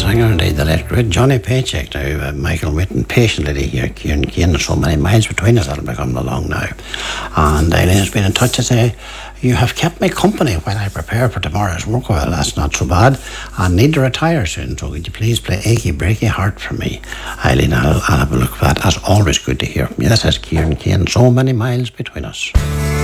singer indeed, the late great Johnny Paycheck. Now, Michael waiting patiently to hear Kieran Kane. There's so many miles between us that'll be coming along now. And Eileen has been in touch to say, you have kept me company while I prepare for tomorrow's work. Well, that's not so bad. I need to retire soon, so would you please play Achy Breaky Heart for me? Eileen, I'll have a look for that. That's always good to hear from you. This is Kieran Kane, so many miles between us.